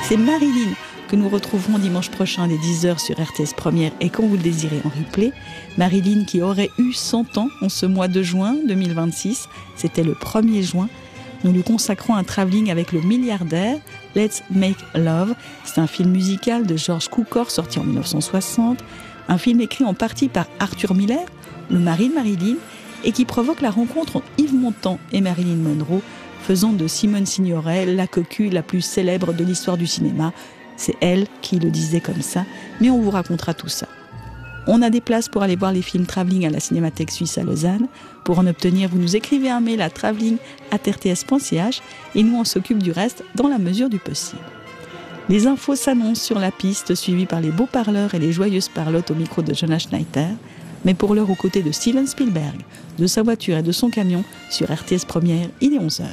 C'est Marilyn que nous retrouverons dimanche prochain dès 10h sur RTS Première et quand vous le désirez en replay. Marilyn qui aurait eu 100 ans en ce mois de juin 2026, c'était le 1er juin. Nous lui consacrons un travelling avec le milliardaire Let's Make Love. C'est un film musical de George Cukor sorti en 1960, un film écrit en partie par Arthur Miller, le mari de Marilyn, et qui provoque la rencontre entre Yves Montand et Marilyn Monroe, faisant de Simone Signoret la cocu la plus célèbre de l'histoire du cinéma. C'est elle qui le disait comme ça, mais on vous racontera tout ça. On a des places pour aller voir les films Travelling à la Cinémathèque Suisse à Lausanne. Pour en obtenir, vous nous écrivez un mail à travelling@rts.ch et nous on s'occupe du reste dans la mesure du possible. Les infos s'annoncent sur la piste, suivies par les beaux parleurs et les joyeuses parlottes au micro de Jonas Schneider. Mais pour l'heure, aux côtés de Steven Spielberg, de sa voiture et de son camion, sur RTS Première, il est 11h.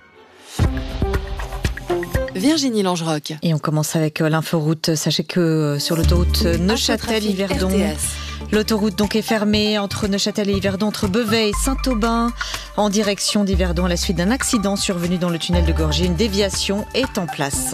Virginie Langeroc. Et on commence avec l'inforoute. Sachez que sur l'autoroute Neuchâtel-Yverdon, l'autoroute donc est fermée entre Neuchâtel et Yverdon, entre Beauvais et Saint-Aubin, en direction d'Yverdon à la suite d'un accident survenu dans le tunnel de Gorgier. Une déviation est en place.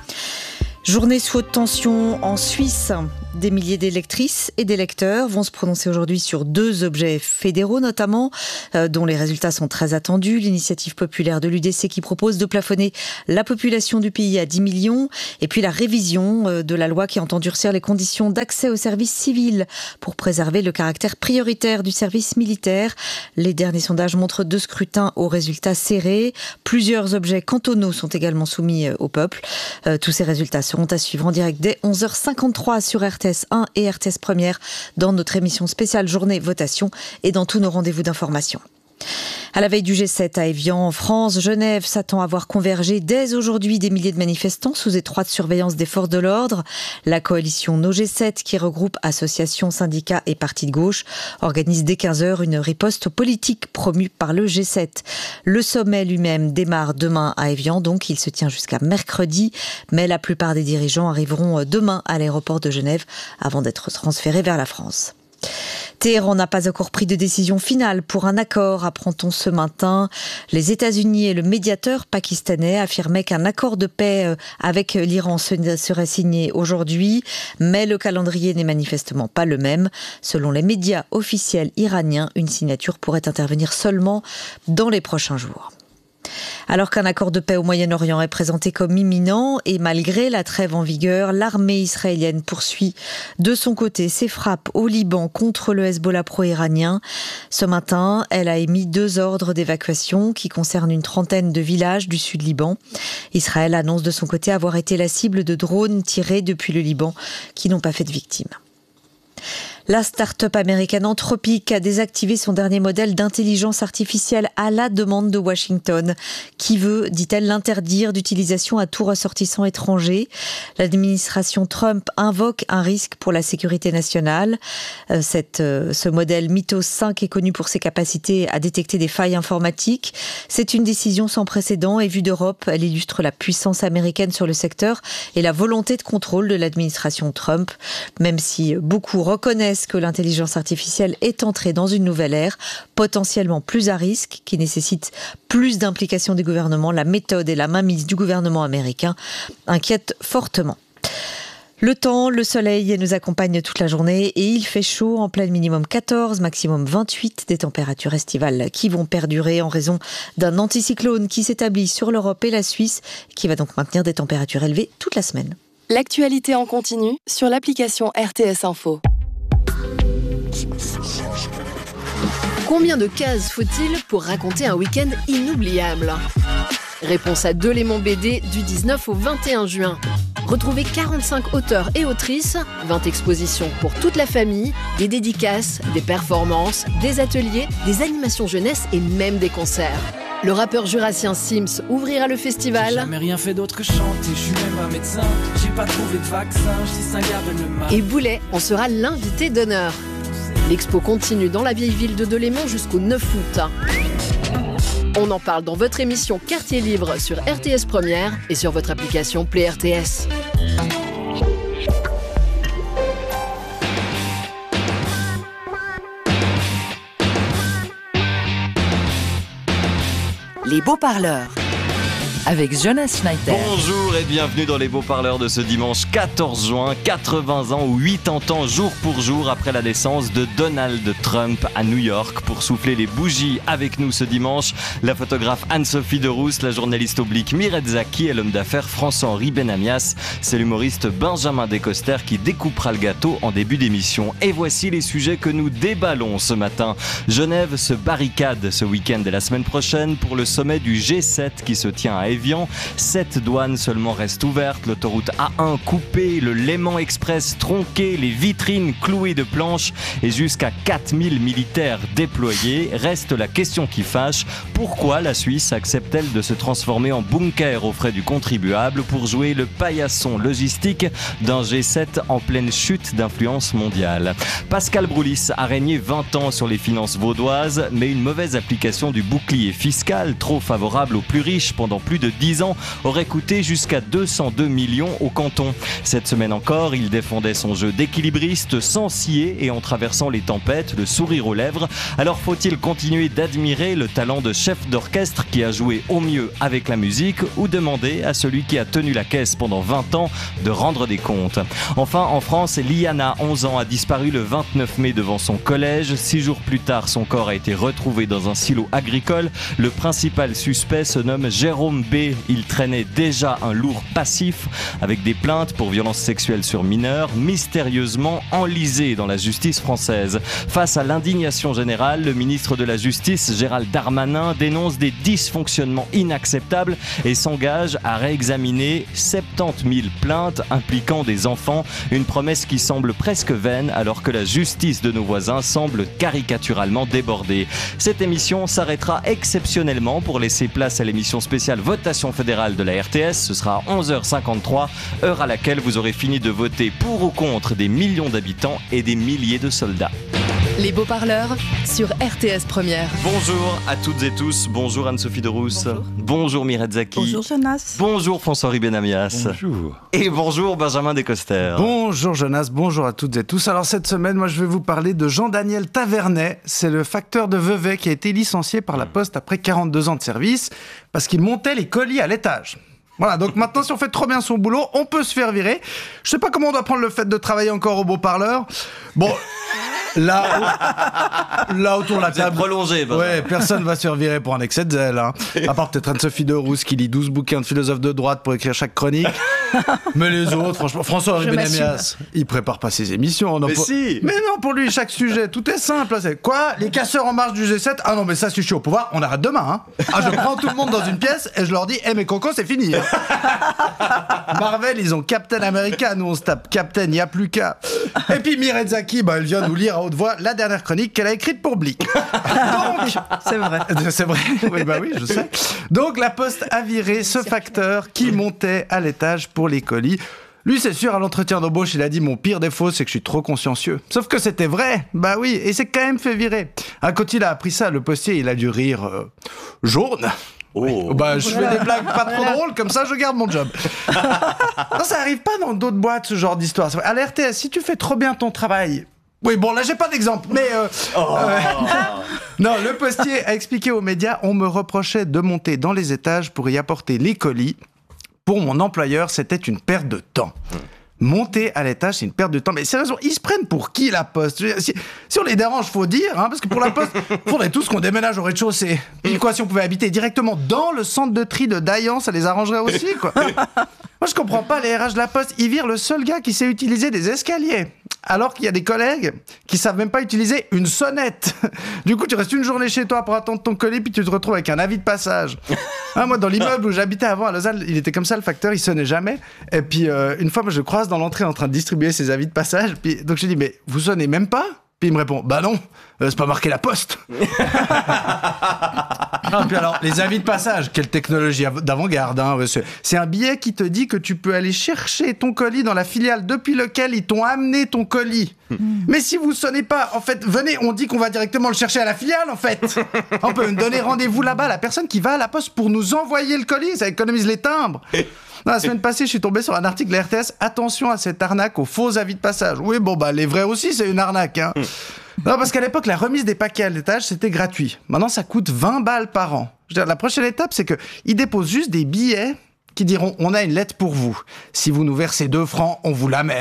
Journée sous haute tension en Suisse. Des milliers d'électrices et d'électeurs vont se prononcer aujourd'hui sur 2 objets fédéraux notamment, dont les résultats sont très attendus. L'initiative populaire de l'UDC qui propose de plafonner la population du pays à 10 millions. Et puis la révision de la loi qui entend durcir les conditions d'accès au service civil pour préserver le caractère prioritaire du service militaire. Les derniers sondages montrent 2 scrutins aux résultats serrés. Plusieurs objets cantonaux sont également soumis au peuple. Tous ces résultats seront à suivre en direct dès 11h53 sur RTS 1 et RTS Première dans notre émission spéciale Journée Votation et dans tous nos rendez-vous d'information. À la veille du G7 à Évian, en France, Genève s'attend à voir converger dès aujourd'hui des milliers de manifestants sous étroite surveillance des forces de l'ordre. La coalition No G7, qui regroupe associations, syndicats et partis de gauche, organise dès 15h une riposte politique promue par le G7. Le sommet lui-même démarre demain à Évian, donc il se tient jusqu'à mercredi, mais la plupart des dirigeants arriveront demain à l'aéroport de Genève avant d'être transférés vers la France. Téhéran n'a pas encore pris de décision finale pour un accord, apprend-on ce matin. Les États-Unis et le médiateur pakistanais affirmaient qu'un accord de paix avec l'Iran serait signé aujourd'hui, mais le calendrier n'est manifestement pas le même. Selon les médias officiels iraniens, une signature pourrait intervenir seulement dans les prochains jours. Alors qu'un accord de paix au Moyen-Orient est présenté comme imminent et malgré la trêve en vigueur, l'armée israélienne poursuit de son côté ses frappes au Liban contre le Hezbollah pro-iranien. Ce matin, elle a émis 2 ordres d'évacuation qui concernent une trentaine de villages du sud Liban. Israël annonce de son côté avoir été la cible de drones tirés depuis le Liban qui n'ont pas fait de victimes. La start-up américaine Anthropic a désactivé son dernier modèle d'intelligence artificielle à la demande de Washington, qui veut, dit-elle, l'interdire d'utilisation à tout ressortissant étranger. L'administration Trump invoque un risque pour la sécurité nationale. Ce modèle Mythos 5 est connu pour ses capacités à détecter des failles informatiques. C'est une décision sans précédent et vue d'Europe, elle illustre la puissance américaine sur le secteur et la volonté de contrôle de l'administration Trump, même si beaucoup reconnaissent que l'intelligence artificielle est entrée dans une nouvelle ère, potentiellement plus à risque, qui nécessite plus d'implication des gouvernements. La méthode et la mainmise du gouvernement américain inquiètent fortement. Le temps, le soleil nous accompagne toute la journée et il fait chaud, en pleine minimum 14, maximum 28, des températures estivales qui vont perdurer en raison d'un anticyclone qui s'établit sur l'Europe et la Suisse, qui va donc maintenir des températures élevées toute la semaine. L'actualité en continu sur l'application RTS Info. Combien de cases faut-il pour raconter un week-end inoubliable ? Réponse à Delémont BD du 19 au 21 juin. Retrouvez 45 auteurs et autrices, 20 expositions pour toute la famille, des dédicaces, des performances, des ateliers, des animations jeunesse et même des concerts. Le rappeur jurassien Sims ouvrira le festival. J'ai jamais rien fait d'autre que chanter, je suis même pas médecin, j'ai pas trouvé de vaccin, je distingue le mal. Et Boulet en sera l'invité d'honneur. L'expo continue dans la vieille ville de Delémont jusqu'au 9 août. On en parle dans votre émission Quartier Libre sur RTS Première et sur votre application Play RTS. Les beaux parleurs. avec Jonas Schneider. Bonjour et bienvenue dans les beaux parleurs de ce dimanche 14 juin, 80 ans ou 80 ans jour pour jour après la naissance de Donald Trump à New York. Pour souffler les bougies avec nous ce dimanche, la photographe Anne-Sophie Derousse, la journaliste oblique Mireille Zaki et l'homme d'affaires François-Henri Benamias. C'est l'humoriste Benjamin Descoster qui découpera le gâteau en début d'émission. Et voici les sujets que nous déballons ce matin. Genève se barricade ce week-end et la semaine prochaine pour le sommet du G7 qui se tient à Évian. 7 douanes seulement restent ouvertes, l'autoroute A1 coupée, le Léman Express tronqué, les vitrines clouées de planches et jusqu'à 4000 militaires déployés. Reste la question qui fâche, pourquoi la Suisse accepte-t-elle de se transformer en bunker aux frais du contribuable pour jouer le paillasson logistique d'un G7 en pleine chute d'influence mondiale? Pascal Broulis a régné 20 ans sur les finances vaudoises, mais une mauvaise application du bouclier fiscal, trop favorable aux plus riches pendant plus de 10 ans, aurait coûté jusqu'à 202 millions au canton. Cette semaine encore, il défendait son jeu d'équilibriste sans scier et en traversant les tempêtes, le sourire aux lèvres. Alors faut-il continuer d'admirer le talent de chef d'orchestre qui a joué au mieux avec la musique ou demander à celui qui a tenu la caisse pendant 20 ans de rendre des comptes? Enfin, en France, Liana, 11 ans, a disparu le 29 mai devant son collège. 6 jours plus tard, son corps a été retrouvé dans un silo agricole. Le principal suspect se nomme Jérôme B. Il traînait déjà un lourd passif avec des plaintes pour violences sexuelles sur mineurs, mystérieusement enlisées dans la justice française. Face à l'indignation générale, le ministre de la Justice, Gérald Darmanin, dénonce des dysfonctionnements inacceptables et s'engage à réexaminer 70 000 plaintes impliquant des enfants. Une promesse qui semble presque vaine alors que la justice de nos voisins semble caricaturalement débordée. Cette émission s'arrêtera exceptionnellement pour laisser place à l'émission spéciale Votation fédérale de la RTS. Ce sera à 11h53, heure à laquelle vous aurez fini de voter pour ou contre des millions d'habitants et des milliers de soldats. Les beaux parleurs sur RTS Première. Bonjour à toutes et tous, bonjour Anne-Sophie Derousse. Bonjour Mireille Zaki. Bonjour Jonas. Bonjour François-Henri Benamias. Bonjour. Et bonjour Benjamin Descoster. Bonjour Jonas, bonjour à toutes et tous. Alors cette semaine, moi je vais vous parler de Jean-Daniel Tavernet. C'est le facteur de Vevey qui a été licencié par la Poste après 42 ans de service parce qu'il montait les colis à l'étage. Voilà, donc maintenant, si on fait trop bien son boulot, on peut se faire virer. Je sais pas comment on doit prendre le fait de travailler encore au beau parleur. Bon, là autour de la table. Prolongé. Ouais, personne va se faire virer pour un excès de zèle. Hein. À part peut-être Anne-Sophie Derousse qui lit 12 bouquins de philosophes de droite pour écrire chaque chronique. Mais les autres, franchement, François-Henri Benamias, il prépare pas ses émissions. Non, si. Mais non, pour lui, chaque sujet, tout est simple. C'est quoi? Les casseurs en marche du G7? Ah non, mais ça, si je suis au pouvoir, on arrête demain. Hein. Ah, je prends tout le monde dans une pièce et je leur dis, mes cocos, c'est fini. Hein. Marvel, ils ont Captain America, nous on se tape Captain, y a plus qu'à. Et puis Mireille Zaki, elle vient nous lire à haute voix la dernière chronique qu'elle a écrite pour Blick. Donc, c'est vrai. C'est vrai. Oui, je sais. Donc la Poste a viré ce facteur qui montait à l'étage pour les colis. Lui, c'est sûr, à l'entretien d'embauche, il a dit « Mon pire défaut, c'est que je suis trop consciencieux. » Sauf que c'était vrai. Bah oui, et c'est quand même fait virer. Quand il a appris ça, le postier, il a dû rire jaune. Oh. Bah, je fais des blagues pas trop drôles, comme ça je garde mon job. Non, ça arrive pas dans d'autres boîtes, ce genre d'histoire. À la RTS, si tu fais trop bien ton travail... Oui, bon, là, j'ai pas d'exemple, mais... Non, le postier a expliqué aux médias, on me reprochait de monter dans les étages pour y apporter les colis. Pour mon employeur, c'était une perte de temps. Monter à l'étage, c'est une perte de temps. Mais sérieusement, ils se prennent pour qui, la Poste? Si on les dérange, faut dire, hein, parce que pour la Poste, faudrait tous qu'on déménage au rez-de-chaussée. Et quoi, si on pouvait habiter directement dans le centre de tri de Dayan, ça les arrangerait aussi, quoi. Moi, je comprends pas les RH de la Poste. Ils virent le seul gars qui sait utiliser des escaliers. Alors qu'il y a des collègues qui savent même pas utiliser une sonnette. Du coup, tu restes une journée chez toi pour attendre ton colis, puis tu te retrouves avec un avis de passage. Moi, dans l'immeuble où j'habitais avant à Lausanne, il était comme ça, le facteur, il sonnait jamais. Et puis, une fois, moi, je croise dans l'entrée en train de distribuer ses avis de passage. Puis, donc, je dis, mais vous sonnez même pas? Puis il me répond, bah non, c'est pas marqué la Poste. Non, puis alors, les avis de passage, quelle technologie d'avant-garde. Hein, c'est un billet qui te dit que tu peux aller chercher ton colis dans la filiale depuis lequel ils t'ont amené ton colis. Mais si vous sonnez pas, en fait, venez, on dit qu'on va directement le chercher à la filiale, en fait. On peut me donner rendez-vous là-bas à la personne qui va à la Poste pour nous envoyer le colis, ça économise les timbres. Non, la semaine passée, je suis tombé sur un article de la RTS. Attention à cette arnaque aux faux avis de passage. Oui, bon, bah, les vrais aussi, c'est une arnaque. Hein. Non, parce qu'à l'époque, la remise des paquets à l'étage, c'était gratuit. Maintenant, ça coûte 20 balles par an. Je veux dire, la prochaine étape, c'est qu'ils déposent juste des billets qui diront « On a une lettre pour vous. Si vous nous versez 2 francs, on vous l'amène. »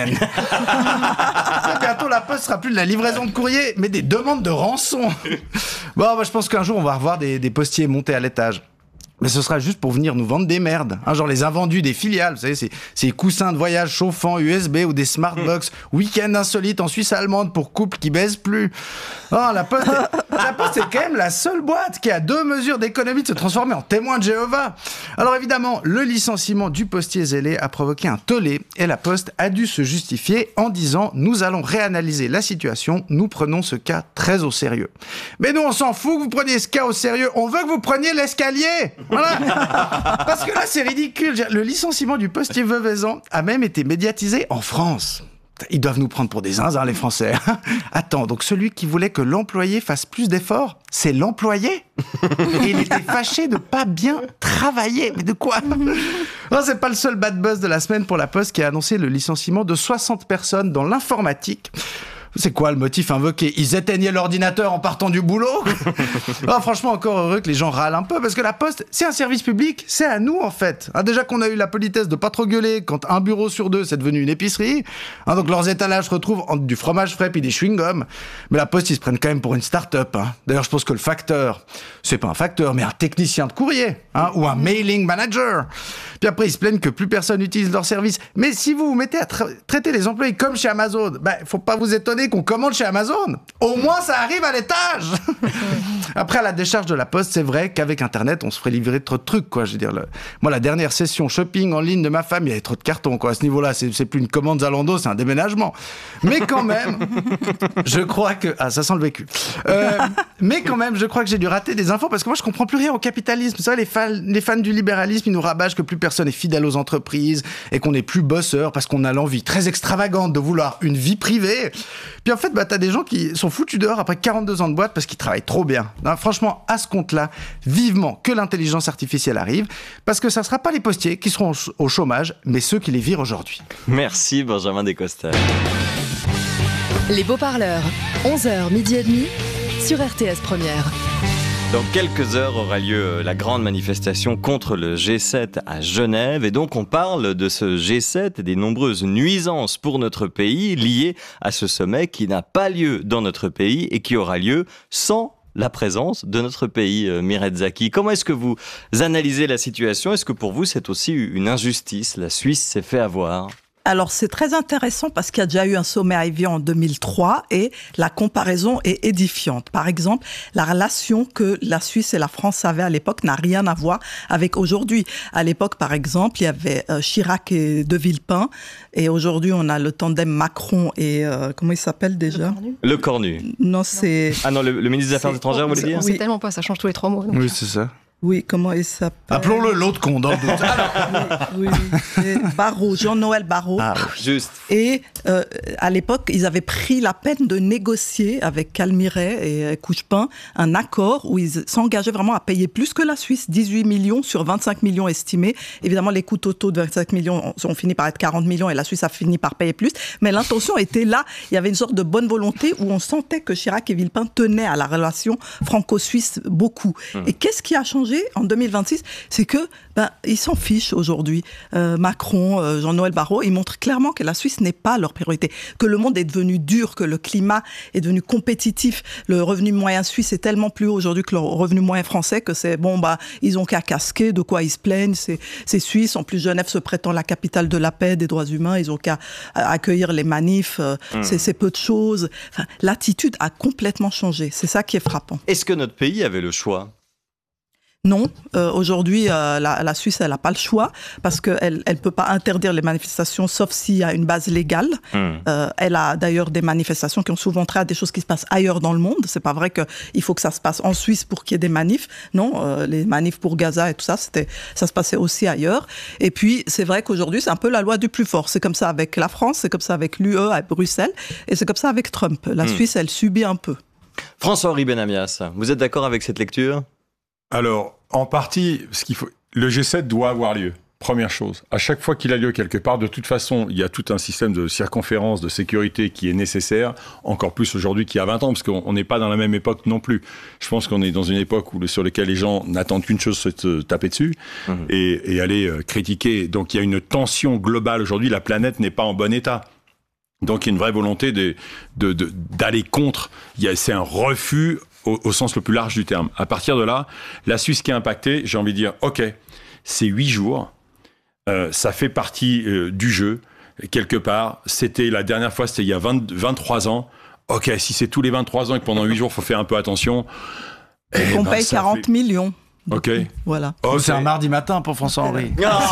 Bientôt, la poste sera plus de la livraison de courrier, mais des demandes de rançon. Bon, moi, je pense qu'un jour, on va revoir des postiers monter à l'étage. Mais ce sera juste pour venir nous vendre des merdes. Genre les invendus des filiales, vous savez, ces coussins de voyage chauffants USB ou des smartbox week-end insolite en Suisse allemande pour couples qui baisent plus. Oh, la Poste est quand même la seule boîte qui a 2 mesures d'économie de se transformer en témoin de Jéhovah. Alors évidemment, le licenciement du postier zélé a provoqué un tollé et la Poste a dû se justifier en disant « Nous allons réanalyser la situation, nous prenons ce cas très au sérieux. » Mais nous, on s'en fout que vous preniez ce cas au sérieux, on veut que vous preniez l'escalier. Voilà. Parce que là, c'est ridicule. Le licenciement du postier Veuvezan a même été médiatisé en France. Ils doivent nous prendre pour des zinzins, les Français. Attends, donc celui qui voulait que l'employé fasse plus d'efforts, c'est l'employé. Et il était fâché de pas bien travailler. Mais de quoi ? Non, c'est pas le seul bad buzz de la semaine pour la Poste qui a annoncé le licenciement de 60 personnes dans l'informatique. C'est quoi le motif invoqué ? Ils éteignaient l'ordinateur en partant du boulot ? Oh, franchement, encore heureux que les gens râlent un peu, parce que la Poste, c'est un service public, c'est à nous en fait. Déjà qu'on a eu la politesse de pas trop gueuler quand un bureau sur 2 c'est devenu une épicerie, donc leurs étalages retrouvent du fromage frais puis des chewing-gums. Mais la Poste, ils se prennent quand même pour une start-up. D'ailleurs, je pense que le facteur, c'est pas un facteur, mais un technicien de courrier, ou un mailing manager. Puis après, ils se plaignent que plus personne n'utilise leur service. Mais si vous vous mettez à traiter les employés comme chez Amazon, faut pas vous étonner qu'on commande chez Amazon. Au moins, ça arrive à l'étage. Après, à la décharge de la Poste, c'est vrai qu'avec Internet, on se ferait livrer trop de trucs, quoi. Je veux dire, moi, la dernière session shopping en ligne de ma femme, il y avait trop de cartons, quoi. À ce niveau-là, c'est plus une commande Zalando, c'est un déménagement. Mais quand même, je crois que... Ah, ça sent le vécu. Mais quand même, je crois que j'ai dû rater des infos parce que moi, je comprends plus rien au capitalisme. C'est vrai, les fans du libéralisme, ils nous rabâchent que plus personne est fidèle aux entreprises et qu'on est plus bosseur parce qu'on a l'envie très extravagante de vouloir une vie privée. Puis en fait, t'as des gens qui sont foutus dehors après 42 ans de boîte parce qu'ils travaillent trop bien. Non, franchement, à ce compte-là, vivement que l'intelligence artificielle arrive, parce que ça ne sera pas les postiers qui seront au chômage, mais ceux qui les virent aujourd'hui. Merci Benjamin Descosters. Les beaux-parleurs, 11h, midi et demi, sur RTS Première. Dans quelques heures aura lieu la grande manifestation contre le G7 à Genève. Et donc on parle de ce G7 et des nombreuses nuisances pour notre pays liées à ce sommet qui n'a pas lieu dans notre pays et qui aura lieu sans la présence de notre pays. Mireille Zaki, comment est-ce que vous analysez la situation ? Est-ce que pour vous c'est aussi une injustice ? La Suisse s'est fait avoir. Alors, c'est très intéressant parce qu'il y a déjà eu un sommet à Évian en 2003 et la comparaison est édifiante. Par exemple, la relation que la Suisse et la France avaient à l'époque n'a rien à voir avec aujourd'hui. À l'époque, par exemple, il y avait Chirac et De Villepin et aujourd'hui, on a le tandem Macron et... comment il s'appelle déjà ? Le Cornu. Non, c'est... Ah non, le ministre des Affaires étrangères, vous voulez dire ? C'est tellement pas, ça change tous les 3 mots. Donc. Oui, c'est ça. Oui, comment il s'appelle ? Appelons-le l'autre con dans le doute. Oui. Barrot, Jean-Noël Barrot. Ah, juste. Et à l'époque, ils avaient pris la peine de négocier avec Calmiret et Couchepin un accord où ils s'engageaient vraiment à payer plus que la Suisse, 18 millions sur 25 millions estimés. Évidemment, les coûts totaux de 25 millions ont fini par être 40 millions et la Suisse a fini par payer plus. Mais l'intention était là. Il y avait une sorte de bonne volonté où on sentait que Chirac et Villepin tenaient à la relation franco-suisse beaucoup. Et qu'est-ce qui a changé en 2026, c'est que ils s'en fichent aujourd'hui. Macron, Jean-Noël Barrot, ils montrent clairement que la Suisse n'est pas leur priorité, que le monde est devenu dur, que le climat est devenu compétitif. Le revenu moyen suisse est tellement plus haut aujourd'hui que le revenu moyen français que c'est ils ont qu'à casquer, de quoi ils se plaignent, c'est suisse. En plus, Genève se prétend la capitale de la paix, des droits humains, ils ont qu'à accueillir les manifs, c'est peu de choses. Enfin, l'attitude a complètement changé, c'est ça qui est frappant. Est-ce que notre pays avait le choix ? Non, aujourd'hui, la Suisse, elle n'a pas le choix parce qu'elle ne peut pas interdire les manifestations sauf s'il y a une base légale. Elle a d'ailleurs des manifestations qui ont souvent trait à des choses qui se passent ailleurs dans le monde. C'est pas vrai qu'il faut que ça se passe en Suisse pour qu'il y ait des manifs. Non, les manifs pour Gaza et tout ça, ça se passait aussi ailleurs. Et puis, c'est vrai qu'aujourd'hui, c'est un peu la loi du plus fort. C'est comme ça avec la France, c'est comme ça avec l'UE à Bruxelles et c'est comme ça avec Trump. La Suisse, elle subit un peu. François-Henri Benamias, vous êtes d'accord avec cette lecture ? Alors, en partie, le G7 doit avoir lieu. Première chose, à chaque fois qu'il a lieu quelque part, de toute façon, il y a tout un système de circonférence, de sécurité qui est nécessaire, encore plus aujourd'hui qu'il y a 20 ans, parce qu'on n'est pas dans la même époque non plus. Je pense qu'on est dans une époque sur laquelle les gens n'attendent qu'une chose, c'est de se taper dessus et aller critiquer. Donc il y a une tension globale aujourd'hui, la planète n'est pas en bon état. Donc il y a une vraie volonté d'aller contre. C'est un refus au sens le plus large du terme. À partir de là, la Suisse qui est impactée, j'ai envie de dire, ok, c'est 8 jours. Ça fait partie du jeu, quelque part. C'était la dernière fois, c'était il y a 23 ans. Ok, si c'est tous les 23 ans et que pendant 8 jours, il faut faire un peu attention. Et qu'on paye 40 millions. Ok. Voilà. Okay. C'est un mardi matin pour François-Henri.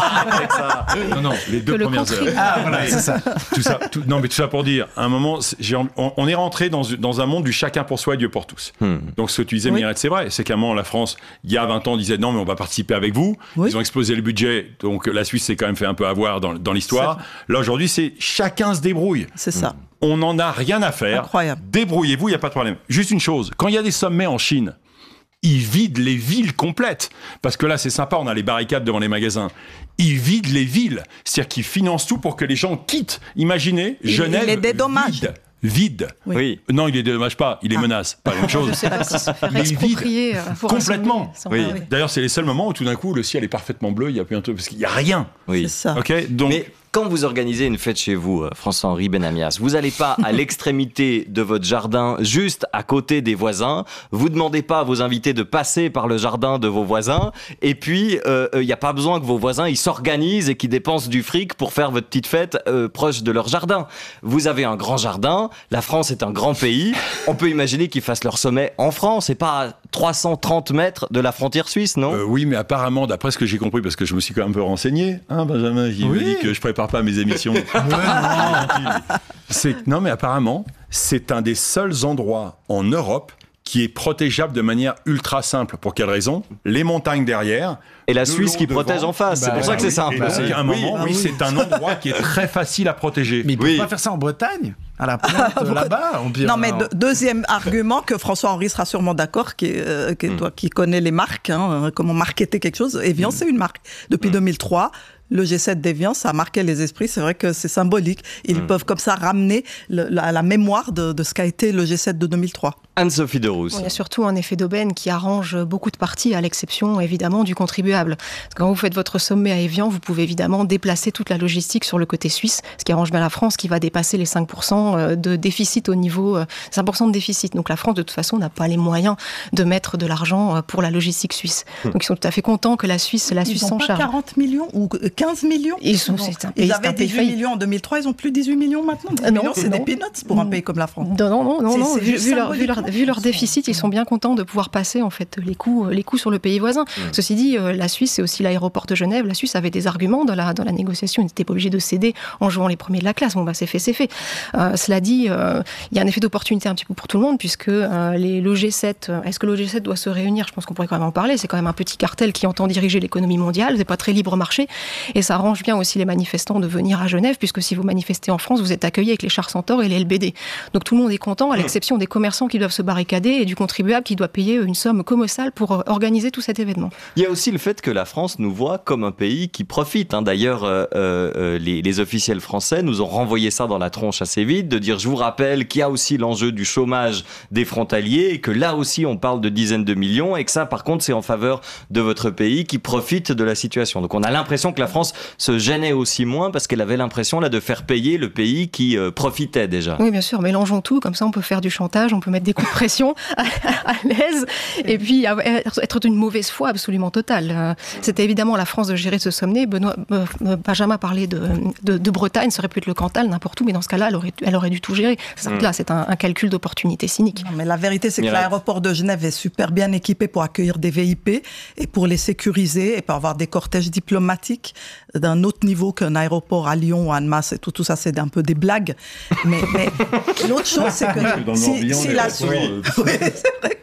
Non, les 2 premières heures. Ah, voilà, c'est ça. Tout ça pour dire, à un moment, on est rentré dans un monde du chacun pour soi et Dieu pour tous. Donc, ce que tu disais, Mireille, c'est vrai. C'est qu'à un moment, la France, il y a 20 ans, disait non, mais on va participer avec vous. Oui. Ils ont explosé le budget. Donc, la Suisse s'est quand même fait un peu avoir dans l'histoire. Là, aujourd'hui, c'est chacun se débrouille. C'est ça. On n'en a rien à faire. Incroyable. Débrouillez-vous, il n'y a pas de problème. Juste une chose, quand il y a des sommets en Chine, ils vident les villes complètes. Parce que là, c'est sympa, on a les barricades devant les magasins. Ils vident les villes. C'est-à-dire qu'ils financent tout pour que les gens quittent. Imaginez, Genève, il les dédommage. Vide. Oui. Non, il les dédommage pas, il les menace. Pas la même chose. Je sais pas si se faire Mais exproprier complètement. Oui. D'ailleurs, c'est les seuls moments où tout d'un coup, le ciel est parfaitement bleu, il y a plus un truc, parce qu'il n'y a rien. Oui. C'est ça. Okay, donc... Mais quand vous organisez une fête chez vous, François-Henri Benamias, vous n'allez pas à l'extrémité de votre jardin, juste à côté des voisins. Vous demandez pas à vos invités de passer par le jardin de vos voisins. Et puis, il n'y a pas besoin que vos voisins ils s'organisent et qu'ils dépensent du fric pour faire votre petite fête proche de leur jardin. Vous avez un grand jardin. La France est un grand pays. On peut imaginer qu'ils fassent leur sommet en France et pas à 330 mètres de la frontière suisse, non ? Oui, mais apparemment, d'après ce que j'ai compris, parce que je me suis quand même un peu renseigné, hein, Benjamin, il me dit que je prépare pas mes émissions. Non, mais apparemment, c'est un des seuls endroits en Europe qui est protégeable de manière ultra simple. Pour quelle raison ? Les montagnes derrière. Et la Suisse qui protège en face. C'est pour ça que c'est simple. Et donc, à un moment, c'est un endroit qui est très facile à protéger. Mais ils ne peuvent pas faire ça en Bretagne ? À la pointe, là-bas Non, mais deuxième argument que François-Henri sera sûrement d'accord, toi qui connais les marques, comment marketer quelque chose. Evian, c'est une marque. Depuis 2003, le G7 d'Evian, ça a marqué les esprits. C'est vrai que c'est symbolique. Ils peuvent comme ça ramener la mémoire de ce qu'a été le G7 de 2003. Anne-Sophie Derousse. Il y a surtout un effet d'aubaine qui arrange beaucoup de parties, à l'exception évidemment du contribuable. Parce que quand vous faites votre sommet à Evian, vous pouvez évidemment déplacer toute la logistique sur le côté suisse, ce qui arrange bien la France qui va dépasser les 5% de déficit au niveau 5% de déficit. Donc la France de toute façon n'a pas les moyens de mettre de l'argent pour la logistique suisse. Donc ils sont tout à fait contents que la Suisse s'en charge. 40 millions ou 15 millions Ils avaient 18 millions en 2003, ils ont plus 18 millions maintenant. 18 millions, c'est des peanuts pour un pays comme la France. Non. Vu leur déficit, ils sont bien contents de pouvoir passer en fait les coûts sur le pays voisin. Ceci dit, la Suisse, c'est aussi l'aéroport de Genève. La Suisse avait des arguments dans la négociation. Ils n'étaient pas obligés de céder en jouant les premiers de la classe. Bon, c'est fait. Cela dit, il y a un effet d'opportunité un petit peu pour tout le monde, puisque le G7, est-ce que le G7 doit se réunir ? Je pense qu'on pourrait quand même en parler. C'est quand même un petit cartel qui entend diriger l'économie mondiale. C'est pas très libre marché. Et ça arrange bien aussi les manifestants de venir à Genève, puisque si vous manifestez en France, vous êtes accueillis avec les chars Centaures et les LBD. Donc tout le monde est content, à l'exception des commerçants qui doivent se barricader et du contribuable qui doit payer une somme colossale pour organiser tout cet événement. Il y a aussi le fait que la France nous voit comme un pays qui profite. D'ailleurs, les officiels français nous ont renvoyé ça dans la tronche assez vite, de dire, je vous rappelle qu'il y a aussi l'enjeu du chômage des frontaliers et que là aussi on parle de dizaines de millions et que ça par contre c'est en faveur de votre pays qui profite de la situation. Donc on a l'impression que la France se gênait aussi moins parce qu'elle avait l'impression là de faire payer le pays qui profitait déjà. Oui, bien sûr, mélangeons tout, comme ça on peut faire du chantage, on peut mettre des coups de pression à l'aise et puis être d'une mauvaise foi absolument totale. C'était évidemment la France de gérer ce sommet. Benjamin parlait de Bretagne, ça aurait pu être le Cantal, n'importe où, mais dans ce cas-là, elle aurait dû tout gérer. Là, c'est un calcul d'opportunité cynique. Non, mais la vérité, c'est que l'aéroport de Genève est super bien équipé pour accueillir des VIP et pour les sécuriser et pour avoir des cortèges diplomatiques d'un autre niveau qu'un aéroport à Lyon ou à Annemasse et tout ça, c'est un peu des blagues. Mais l'autre chose, c'est que si la Suisse... Oui, c'est vrai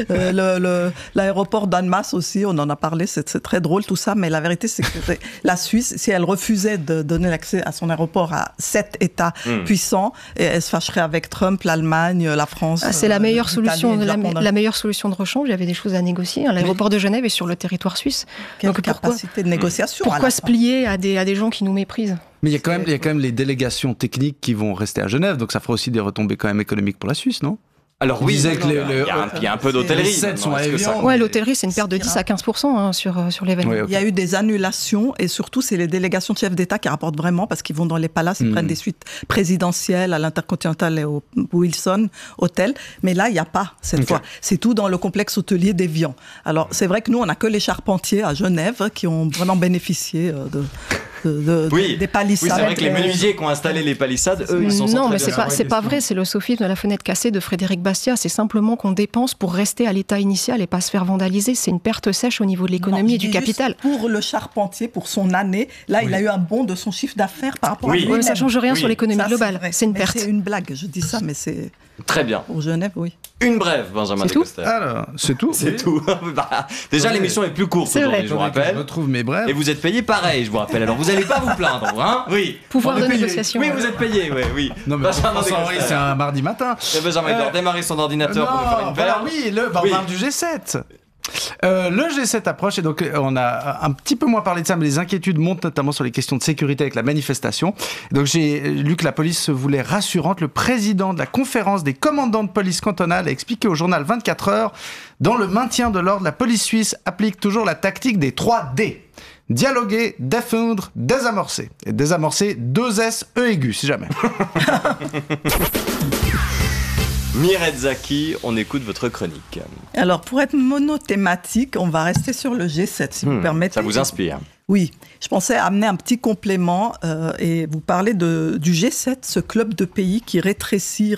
que l'aéroport d'Annemasse aussi, on en a parlé, c'est très drôle tout ça, mais la vérité, c'est que la Suisse, si elle refusait de donner l'accès à son aéroport à 7 États puissants, elle se fâcherait avec Trump, l'Allemagne, la France. C'est la meilleure solution, la meilleure solution de rechange. Il y avait des choses à négocier. L'aéroport de Genève est sur le territoire suisse. Quelle capacité de négociation plier à des gens qui nous méprisent. Mais il y a quand même les délégations techniques qui vont rester à Genève, donc ça fera aussi des retombées quand même économiques pour la Suisse, non ? Alors oui, il y a un peu d'hôtellerie. Les 7 sont à Évian. Ouais, l'hôtellerie, c'est une perte de 10 à 15% sur l'événement. Il y a eu des annulations et surtout, c'est les délégations de chefs d'État qui rapportent vraiment parce qu'ils vont dans les palaces, ils prennent des suites présidentielles à l'Intercontinental et au Wilson Hotel. Mais là, il n'y a pas cette fois. C'est tout dans le complexe hôtelier d'Évian. Alors, c'est vrai que nous, on n'a que les charpentiers à Genève qui ont vraiment bénéficié des palissades. Oui, c'est vrai que les menuisiers qui ont installé les palissades, eux, ils sont Non, mais c'est pas vrai. C'est le sophisme de la fenêtre cassée de Frédéric Bastiat. C'est simplement qu'on dépense pour rester à l'état initial et pas se faire vandaliser. C'est une perte sèche au niveau de l'économie et du capital. Pour le charpentier, pour son année, là, il a eu un bond de son chiffre d'affaires par rapport à lui-même. Mais ça change rien sur l'économie globale. C'est une perte. C'est une blague. Je dis ça, mais c'est... Très bien. Pour Genève, oui. Une brève, Benjamin Descoster. Alors, c'est tout. C'est tout. Déjà, l'émission est plus courte aujourd'hui, je vous rappelle. Je retrouve mes brèves. Et vous êtes payé pareil, je vous rappelle. Alors, vous n'allez pas vous plaindre, hein ? Oui. Pouvoir de négociation. Oui, vous êtes payé, oui. Non, mais c'est un mardi matin. Et Benjamin doit démarrer son ordinateur pour nous faire une voilà, on parle du G7. Le G7 approche et donc on a un petit peu moins parlé de ça, mais les inquiétudes montent notamment sur les questions de sécurité avec la manifestation. Donc j'ai lu que la police se voulait rassurante. Le président de la conférence des commandants de police cantonale a expliqué au journal 24 heures, dans le maintien de l'ordre, la police suisse applique toujours la tactique des 3 D. Dialoguer, défendre, désamorcer. Et désamorcer, 2 S, E aigu, si jamais. Mireille Zaki, on écoute votre chronique. Alors, pour être monothématique, on va rester sur le G7, si vous permettez. Ça vous inspire ? Oui, je pensais amener un petit complément et vous parler du G7, ce club de pays qui rétrécit.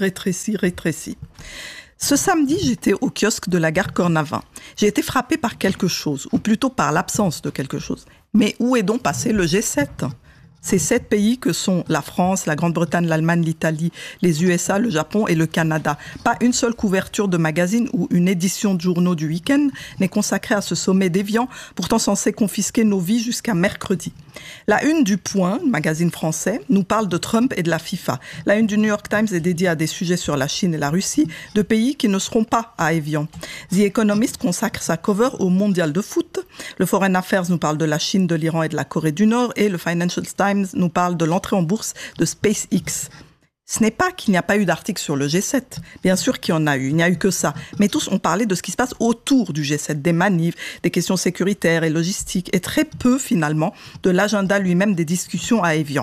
Ce samedi, j'étais au kiosque de la gare Cornavin. J'ai été frappée par quelque chose, ou plutôt par l'absence de quelque chose. Mais où est donc passé le G7 ? Ces 7 pays que sont la France, la Grande-Bretagne, l'Allemagne, l'Italie, les USA, le Japon et le Canada. Pas une seule couverture de magazine ou une édition de journaux du week-end n'est consacrée à ce sommet d'Évian, pourtant censé confisquer nos vies jusqu'à mercredi. La une du Point, magazine français, nous parle de Trump et de la FIFA. La une du New York Times est dédiée à des sujets sur la Chine et la Russie, 2 pays qui ne seront pas à Évian. The Economist consacre sa cover au mondial de foot. Le Foreign Affairs nous parle de la Chine, de l'Iran et de la Corée du Nord. Et le Financial Times nous parle de l'entrée en bourse de SpaceX. Ce n'est pas qu'il n'y a pas eu d'article sur le G7. Bien sûr qu'il y en a eu, il n'y a eu que ça. Mais tous ont parlé de ce qui se passe autour du G7, des manifs, des questions sécuritaires et logistiques, et très peu finalement de l'agenda lui-même des discussions à Évian.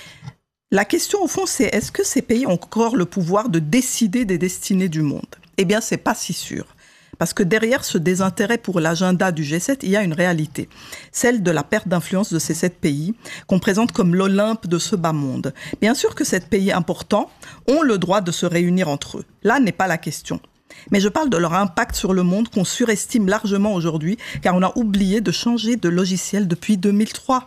La question au fond, c'est est-ce que ces pays ont encore le pouvoir de décider des destinées du monde ? Eh bien, c'est pas si sûr. Parce que derrière ce désintérêt pour l'agenda du G7, il y a une réalité. Celle de la perte d'influence de ces 7 pays, qu'on présente comme l'Olympe de ce bas monde. Bien sûr que ces pays importants ont le droit de se réunir entre eux. Là n'est pas la question. Mais je parle de leur impact sur le monde qu'on surestime largement aujourd'hui, car on a oublié de changer de logiciel depuis 2003.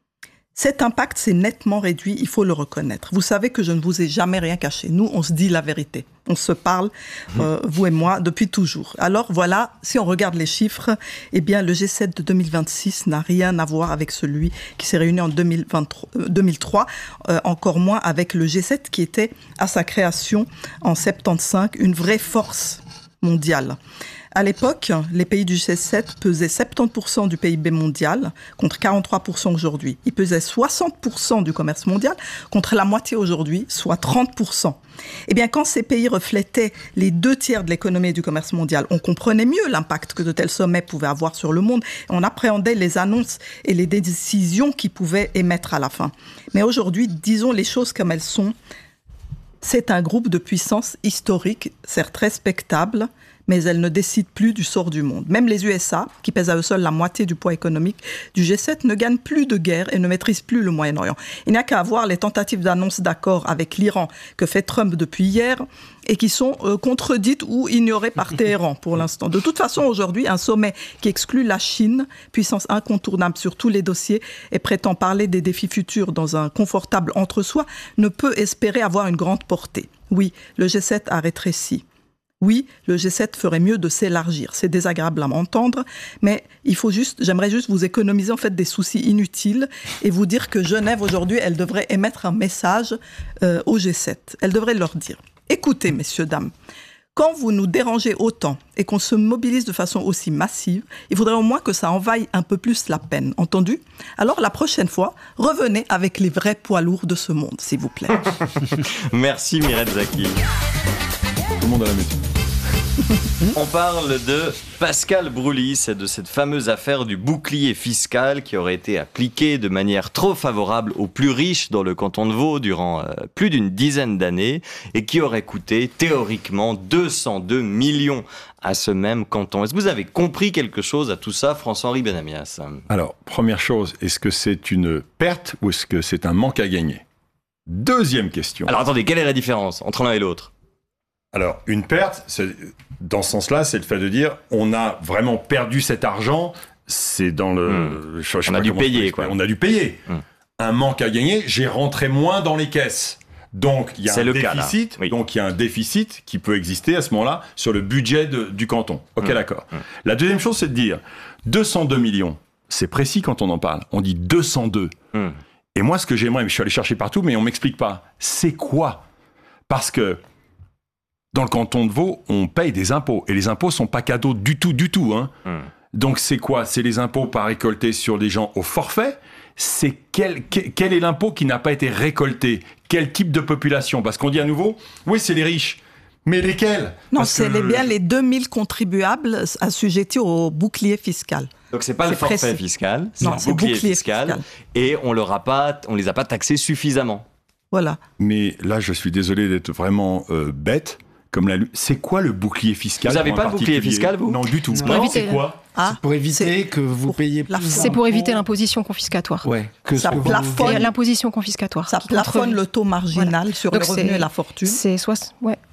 Cet impact s'est nettement réduit, il faut le reconnaître. Vous savez que je ne vous ai jamais rien caché. Nous, on se dit la vérité. On se parle, vous et moi, depuis toujours. Alors voilà, si on regarde les chiffres, eh bien le G7 de 2026 n'a rien à voir avec celui qui s'est réuni en 2003, encore moins avec le G7 qui était à sa création en 75, une vraie force mondiale. À l'époque, les pays du G7 pesaient 70% du PIB mondial contre 43% aujourd'hui. Ils pesaient 60% du commerce mondial contre la moitié aujourd'hui, soit 30%. Eh bien, quand ces pays reflétaient les 2/3 de l'économie et du commerce mondial, on comprenait mieux l'impact que de tels sommets pouvaient avoir sur le monde. On appréhendait les annonces et les décisions qu'ils pouvaient émettre à la fin. Mais aujourd'hui, disons les choses comme elles sont. C'est un groupe de puissance historique, certes respectable, mais elle ne décide plus du sort du monde. Même les USA, qui pèsent à eux seuls la moitié du poids économique du G7, ne gagnent plus de guerre et ne maîtrisent plus le Moyen-Orient. Il n'y a qu'à voir les tentatives d'annonce d'accord avec l'Iran que fait Trump depuis hier et qui sont contredites ou ignorées par Téhéran pour l'instant. De toute façon, aujourd'hui, un sommet qui exclut la Chine, puissance incontournable sur tous les dossiers, et prétend parler des défis futurs dans un confortable entre-soi, ne peut espérer avoir une grande portée. Oui, le G7 a rétréci. Oui, le G7 ferait mieux de s'élargir. C'est désagréable à m'entendre, mais j'aimerais juste vous économiser en fait des soucis inutiles et vous dire que Genève aujourd'hui, elle devrait émettre un message au G7. Elle devrait leur dire, écoutez messieurs, dames, quand vous nous dérangez autant et qu'on se mobilise de façon aussi massive, il faudrait au moins que ça envahisse un peu plus la peine, entendu? Alors la prochaine fois, revenez avec les vrais poids lourds de ce monde, s'il vous plaît. Merci Mireille Zaki. Tout le monde à la maison. On parle de Pascal Broulis et de cette fameuse affaire du bouclier fiscal qui aurait été appliqué de manière trop favorable aux plus riches dans le canton de Vaud durant plus d'une dizaine d'années et qui aurait coûté théoriquement 202 millions à ce même canton. Est-ce que vous avez compris quelque chose à tout ça, François-Henri Benamias? Alors, première chose, est-ce que c'est une perte ou est-ce que c'est un manque à gagner? Deuxième question. Alors attendez, quelle est la différence entre l'un et l'autre? Alors, une perte, dans ce sens-là, c'est le fait de dire on a vraiment perdu cet argent, c'est dans le... On a dû payer, quoi. On a dû payer. Un manque à gagner, j'ai rentré moins dans les caisses. Donc, il y a un déficit, oui. Donc il y a un déficit qui peut exister à ce moment-là sur le budget du canton. Ok, d'accord. La deuxième chose, c'est de dire 202 millions. C'est précis quand on en parle. On dit 202. Et moi, ce que j'aimerais, je suis allé chercher partout, mais on m'explique pas. C'est quoi? Parce que dans le canton de Vaud, on paye des impôts. Et les impôts sont pas cadeaux du tout. Hein. Donc c'est quoi? C'est les impôts pas récoltés sur les gens au forfait. C'est quel est l'impôt qui n'a pas été récolté? Quel type de population? Parce qu'on dit à nouveau, oui, c'est les riches. Mais lesquels? Non, c'est bien les 2000 contribuables assujettis au bouclier fiscal. Donc c'est pas le forfait fiscal, c'est le bouclier fiscal. Et on les a pas taxés suffisamment. Voilà. Mais là, je suis désolé d'être vraiment bête. C'est quoi le bouclier fiscal? Vous n'avez pas le bouclier fiscal, vous? Non, du tout. C'est quoi? C'est pour éviter que vous payiez plus. C'est pour éviter l'imposition confiscatoire. Ouais. Ça plafonne l'imposition confiscatoire. Ça plafonne le taux marginal sur le revenu et la fortune. C'est